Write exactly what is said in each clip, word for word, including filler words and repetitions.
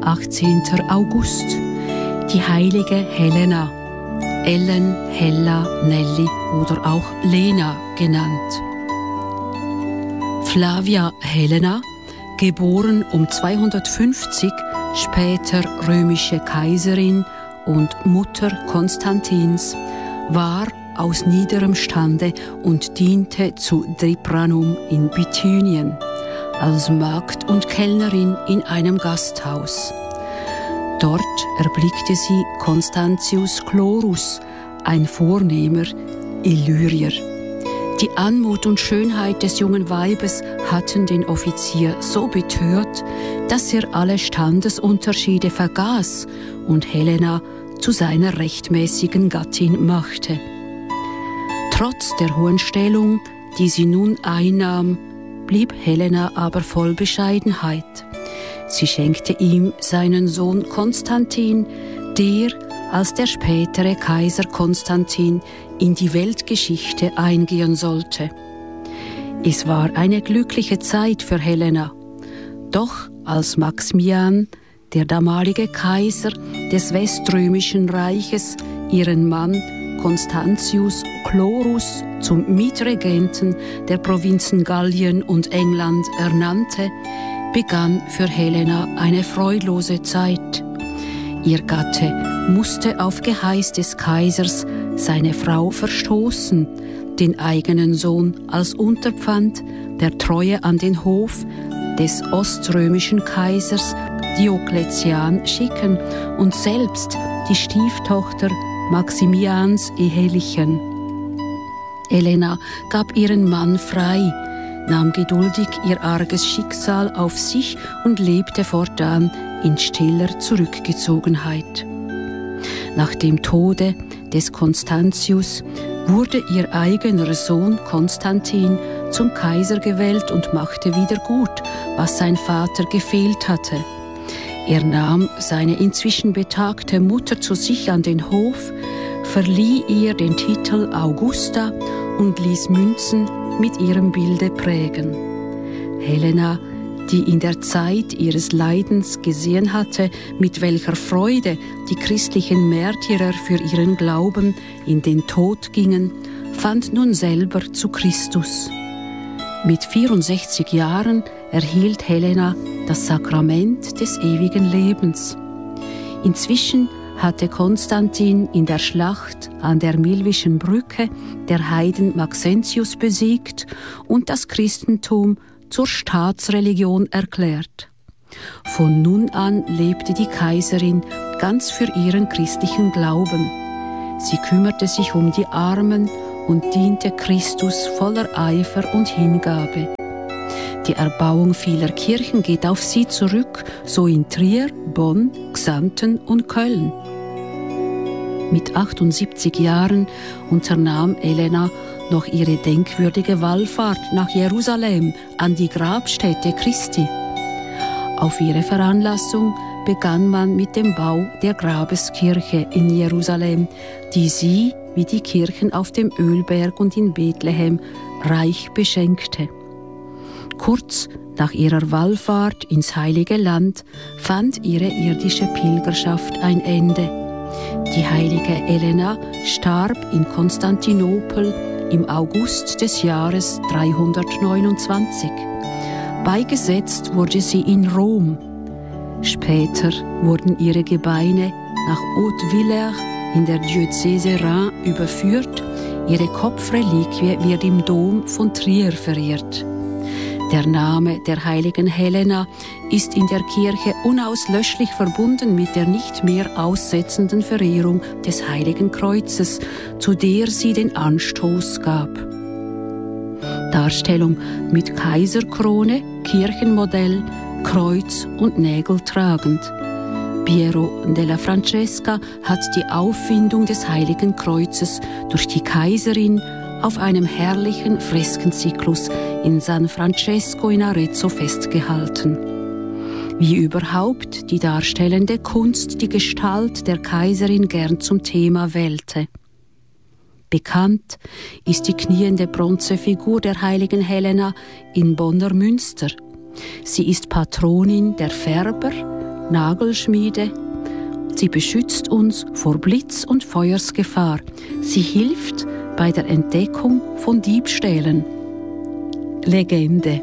achtzehnten August, die heilige Helena, Ellen, Hella, Nelly oder auch Lena genannt. Flavia Helena, geboren um zweihundertfünfzig, später römische Kaiserin und Mutter Konstantins, war aus niederem Stande und diente zu Dripranum in Bithynien als Magd und Kellnerin in einem Gasthaus. Dort erblickte sie Constantius Chlorus, ein vornehmer Illyrier. Die Anmut und Schönheit des jungen Weibes hatten den Offizier so betört, dass er alle Standesunterschiede vergaß und Helena zu seiner rechtmäßigen Gattin machte. Trotz der hohen Stellung, die sie nun einnahm, blieb Helena aber voll Bescheidenheit. Sie schenkte ihm seinen Sohn Konstantin, der als der spätere Kaiser Konstantin in die Weltgeschichte eingehen sollte. Es war eine glückliche Zeit für Helena. Doch als Maximian, der damalige Kaiser des Weströmischen Reiches, ihren Mann Constantius Chlorus zum Mitregenten der Provinzen Gallien und England ernannte, begann für Helena eine freudlose Zeit. Ihr Gatte musste auf Geheiß des Kaisers seine Frau verstoßen, den eigenen Sohn als Unterpfand der Treue an den Hof des oströmischen Kaisers Diokletian schicken und selbst die Stieftochter Maximians ehelichen. Helena gab ihren Mann frei, nahm geduldig ihr arges Schicksal auf sich und lebte fortan in stiller Zurückgezogenheit. Nach dem Tode des Constantius wurde ihr eigener Sohn Konstantin zum Kaiser gewählt und machte wieder gut, was sein Vater gefehlt hatte. Er nahm seine inzwischen betagte Mutter zu sich an den Hof, verlieh ihr den Titel Augusta und ließ Münzen mit ihrem Bilde prägen. Helena, die in der Zeit ihres Leidens gesehen hatte, mit welcher Freude die christlichen Märtyrer für ihren Glauben in den Tod gingen, fand nun selber zu Christus. Mit vierundsechzig Jahren erhielt Helena das Sakrament des ewigen Lebens. Inzwischen hatte Konstantin in der Schlacht an der Milvischen Brücke der Heiden Maxentius besiegt und das Christentum zur Staatsreligion erklärt. Von nun an lebte die Kaiserin ganz für ihren christlichen Glauben. Sie kümmerte sich um die Armen und diente Christus voller Eifer und Hingabe. Die Erbauung vieler Kirchen geht auf sie zurück, so in Trier, Bonn, Xanten und Köln. Mit achtundsiebzig Jahren unternahm Helena noch ihre denkwürdige Wallfahrt nach Jerusalem an die Grabstätte Christi. Auf ihre Veranlassung begann man mit dem Bau der Grabeskirche in Jerusalem, die sie, wie die Kirchen auf dem Ölberg und in Bethlehem, reich beschenkte. Kurz nach ihrer Wallfahrt ins Heilige Land fand ihre irdische Pilgerschaft ein Ende. Die heilige Helena starb in Konstantinopel im August des Jahres dreihundertneunundzwanzig. Beigesetzt wurde sie in Rom. Später wurden ihre Gebeine nach Haute-Villers in der Diözese Reims überführt. Ihre Kopfreliquie wird im Dom von Trier verehrt. Der Name der heiligen Helena ist in der Kirche unauslöschlich verbunden mit der nicht mehr aussetzenden Verehrung des Heiligen Kreuzes, zu der sie den Anstoß gab. Darstellung mit Kaiserkrone, Kirchenmodell, Kreuz und Nägel tragend. Piero della Francesca hat die Auffindung des Heiligen Kreuzes durch die Kaiserin auf einem herrlichen Freskenzyklus in San Francesco in Arezzo festgehalten. Wie überhaupt die darstellende Kunst die Gestalt der Kaiserin gern zum Thema wählte. Bekannt ist die kniende Bronzefigur der heiligen Helena in Bonner Münster. Sie ist Patronin der Färber, Nagelschmiede. Sie beschützt uns vor Blitz- und Feuersgefahr. Sie hilft bei der Entdeckung von Diebstählen. Legende.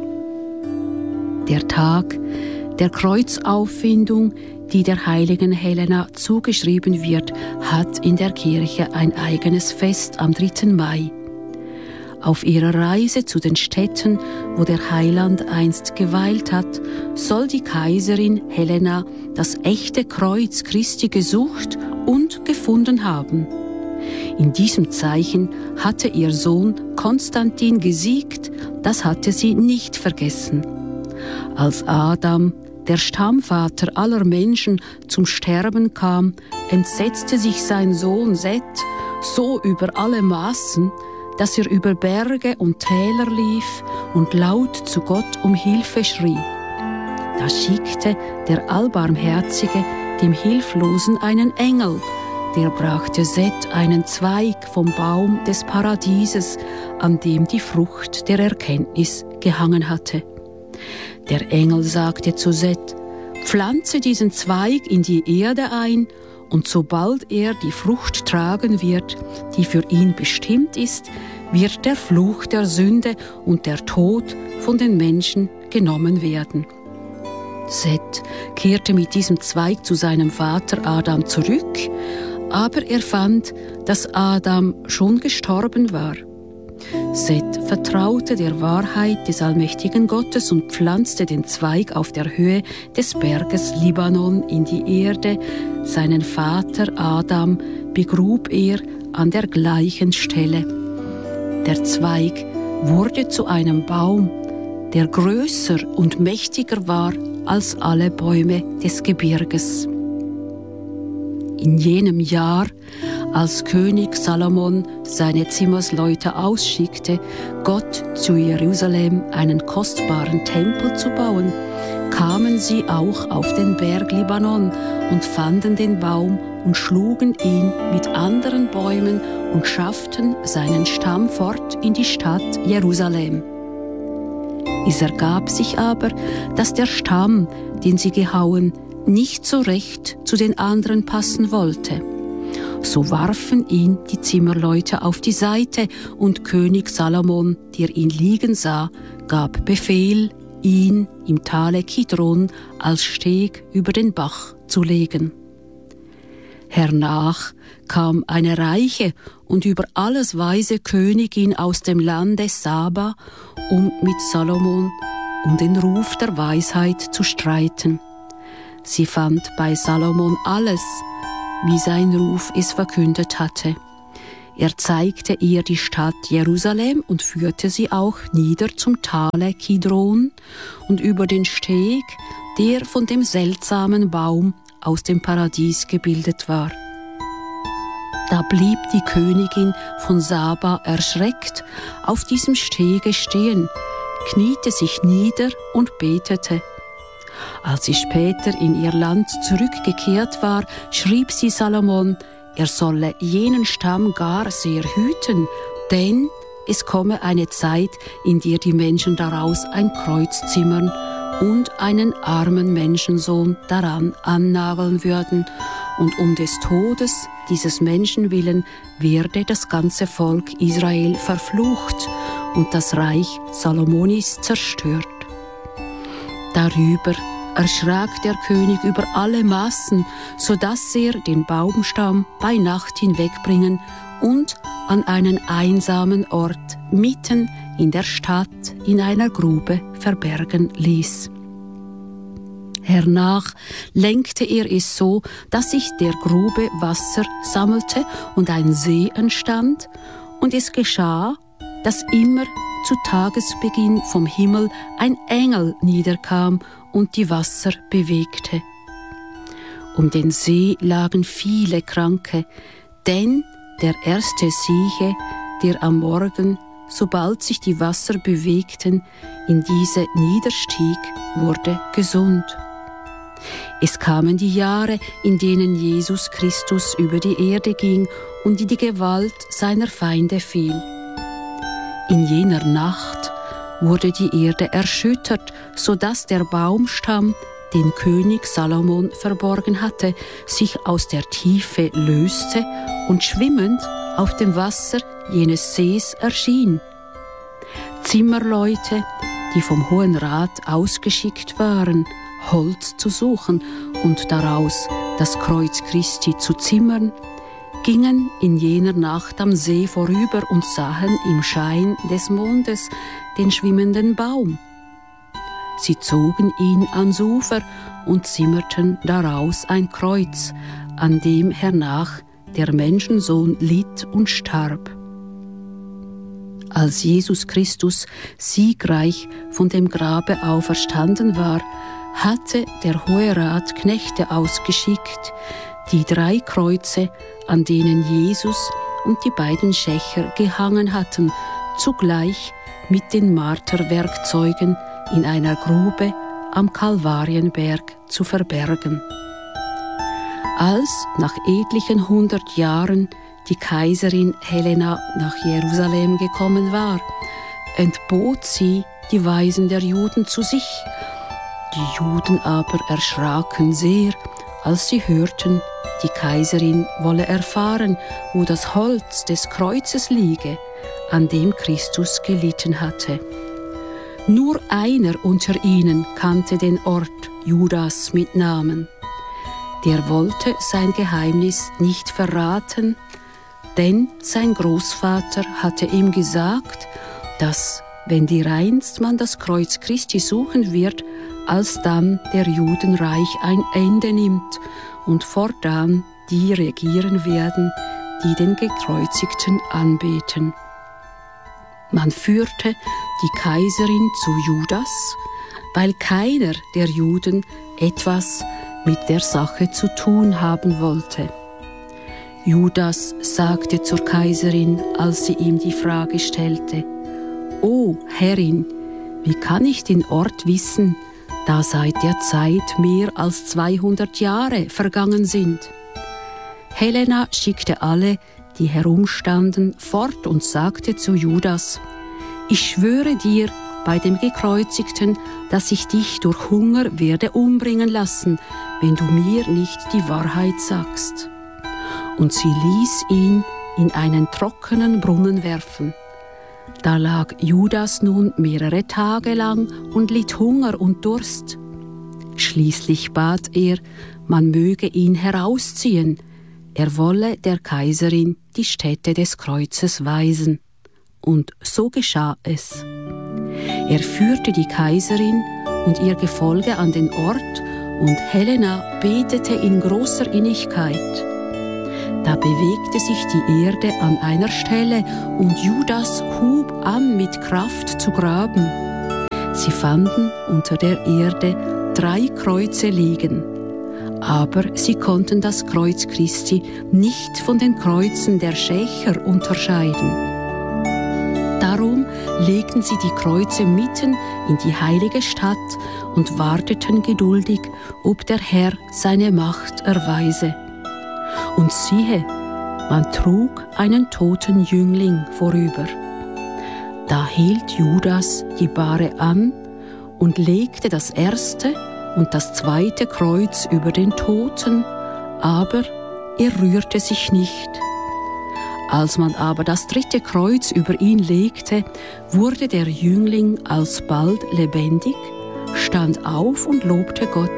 Der Tag der Kreuzauffindung, die der heiligen Helena zugeschrieben wird, hat in der Kirche ein eigenes Fest am dritten Mai. Auf ihrer Reise zu den Städten, wo der Heiland einst geweilt hat, soll die Kaiserin Helena das echte Kreuz Christi gesucht und gefunden haben. In diesem Zeichen hatte ihr Sohn Konstantin gesiegt, das hatte sie nicht vergessen. Als Adam, der Stammvater aller Menschen, zum Sterben kam, entsetzte sich sein Sohn Seth so über alle Maßen, dass er über Berge und Täler lief und laut zu Gott um Hilfe schrie. Da schickte der Allbarmherzige dem Hilflosen einen Engel, der brachte Seth einen Zweig vom Baum des Paradieses, an dem die Frucht der Erkenntnis gehangen hatte. Der Engel sagte zu Seth: Pflanze diesen Zweig in die Erde ein, und sobald er die Frucht tragen wird, die für ihn bestimmt ist, wird der Fluch der Sünde und der Tod von den Menschen genommen werden. Seth kehrte mit diesem Zweig zu seinem Vater Adam zurück, aber er fand, dass Adam schon gestorben war. Seth vertraute der Wahrheit des allmächtigen Gottes und pflanzte den Zweig auf der Höhe des Berges Libanon in die Erde. Seinen Vater Adam begrub er an der gleichen Stelle. Der Zweig wurde zu einem Baum, der größer und mächtiger war als alle Bäume des Gebirges. In jenem Jahr, als König Salomon seine Zimmersleute ausschickte, Gott zu Jerusalem einen kostbaren Tempel zu bauen, kamen sie auch auf den Berg Libanon und fanden den Baum und schlugen ihn mit anderen Bäumen und schafften seinen Stamm fort in die Stadt Jerusalem. Es ergab sich aber, dass der Stamm, den sie gehauen, nicht so recht zu den anderen passen wollte. So warfen ihn die Zimmerleute auf die Seite, und König Salomon, der ihn liegen sah, gab Befehl, ihn im Tale Kidron als Steg über den Bach zu legen. Hernach kam eine reiche und über alles weise Königin aus dem Lande Saba, um mit Salomon um den Ruf der Weisheit zu streiten. Sie fand bei Salomon alles, wie sein Ruf es verkündet hatte. Er zeigte ihr die Stadt Jerusalem und führte sie auch nieder zum Tale Kidron und über den Steg, der von dem seltsamen Baum aus dem Paradies gebildet war. Da blieb die Königin von Saba erschreckt auf diesem Stege stehen, kniete sich nieder und betete. Als sie später in ihr Land zurückgekehrt war, schrieb sie Salomon, er solle jenen Stamm gar sehr hüten, denn es komme eine Zeit, in der die Menschen daraus ein Kreuz zimmern und einen armen Menschensohn daran annageln würden, und um des Todes dieses Menschen willen werde das ganze Volk Israel verflucht und das Reich Salomonis zerstört. Darüber erschrak der König über alle Maßen, so dass er den Baumstamm bei Nacht hinwegbringen und an einen einsamen Ort mitten in der Stadt in einer Grube verbergen ließ. Hernach lenkte er es so, dass sich der Grube Wasser sammelte und ein See entstand, und es geschah, dass immer zu Tagesbeginn vom Himmel ein Engel niederkam und die Wasser bewegte. Um den See lagen viele Kranke, denn der erste Sieche, der am Morgen, sobald sich die Wasser bewegten, in diese niederstieg, wurde gesund. Es kamen die Jahre, in denen Jesus Christus über die Erde ging und in die Gewalt seiner Feinde fiel. In jener Nacht wurde die Erde erschüttert, so dass der Baumstamm, den König Salomon verborgen hatte, sich aus der Tiefe löste und schwimmend auf dem Wasser jenes Sees erschien. Zimmerleute, die vom Hohen Rat ausgeschickt waren, Holz zu suchen und daraus das Kreuz Christi zu zimmern, gingen in jener Nacht am See vorüber und sahen im Schein des Mondes den schwimmenden Baum. Sie zogen ihn ans Ufer und zimmerten daraus ein Kreuz, an dem hernach der Menschensohn litt und starb. Als Jesus Christus siegreich von dem Grabe auferstanden war, hatte der Hohe Rat Knechte ausgeschickt, die drei Kreuze, an denen Jesus und die beiden Schächer gehangen hatten, zugleich mit den Marterwerkzeugen in einer Grube am Kalvarienberg zu verbergen. Als nach etlichen hundert Jahren die Kaiserin Helena nach Jerusalem gekommen war, entbot sie die Weisen der Juden zu sich. Die Juden aber erschraken sehr, als sie hörten, die Kaiserin wolle erfahren, wo das Holz des Kreuzes liege, an dem Christus gelitten hatte. Nur einer unter ihnen kannte den Ort, Judas mit Namen. Der wollte sein Geheimnis nicht verraten, denn sein Großvater hatte ihm gesagt, dass, wenn dereinst man das Kreuz Christi suchen wird, alsdann der Judenreich ein Ende nimmt und fortan die regieren werden, die den Gekreuzigten anbeten. Man führte die Kaiserin zu Judas, weil keiner der Juden etwas mit der Sache zu tun haben wollte. Judas sagte zur Kaiserin, als sie ihm die Frage stellte: »O Herrin, wie kann ich den Ort wissen, da seit der Zeit mehr als zweihundert Jahre vergangen sind?« Helena schickte alle, die herumstanden, fort und sagte zu Judas: »Ich schwöre dir bei dem Gekreuzigten, dass ich dich durch Hunger werde umbringen lassen, wenn du mir nicht die Wahrheit sagst.« Und sie ließ ihn in einen trockenen Brunnen werfen. Da lag Judas nun mehrere Tage lang und litt Hunger und Durst. Schließlich bat er, man möge ihn herausziehen, er wolle der Kaiserin die Stätte des Kreuzes weisen. Und so geschah es. Er führte die Kaiserin und ihr Gefolge an den Ort, und Helena betete in großer Innigkeit. Da bewegte sich die Erde an einer Stelle, und Judas hub an, mit Kraft zu graben. Sie fanden unter der Erde drei Kreuze liegen, aber sie konnten das Kreuz Christi nicht von den Kreuzen der Schächer unterscheiden. Darum legten sie die Kreuze mitten in die heilige Stadt und warteten geduldig, ob der Herr seine Macht erweise. Und siehe, man trug einen toten Jüngling vorüber. Da hielt Judas die Bahre an und legte das erste und das zweite Kreuz über den Toten, aber er rührte sich nicht. Als man aber das dritte Kreuz über ihn legte, wurde der Jüngling alsbald lebendig, stand auf und lobte Gott.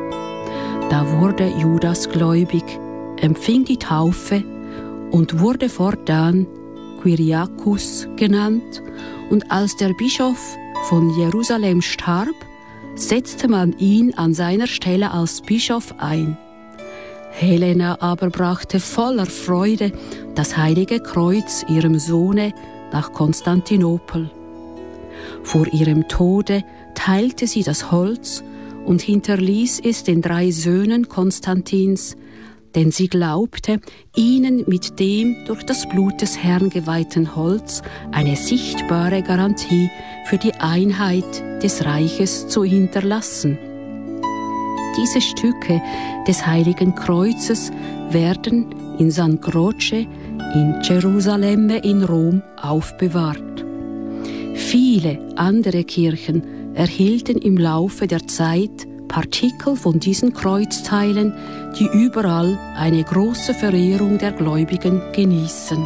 Da wurde Judas gläubig, empfing die Taufe und wurde fortan Kyriakus genannt, und als der Bischof von Jerusalem starb, setzte man ihn an seiner Stelle als Bischof ein. Helena aber brachte voller Freude das heilige Kreuz ihrem Sohne nach Konstantinopel. Vor ihrem Tode teilte sie das Holz und hinterließ es den drei Söhnen Konstantins, denn sie glaubte, ihnen mit dem durch das Blut des Herrn geweihten Holz eine sichtbare Garantie für die Einheit des Reiches zu hinterlassen. Diese Stücke des Heiligen Kreuzes werden in San Croce in Gerusalemme in Rom aufbewahrt. Viele andere Kirchen erhielten im Laufe der Zeit Partikel von diesen Kreuzteilen, die überall eine große Verehrung der Gläubigen genießen.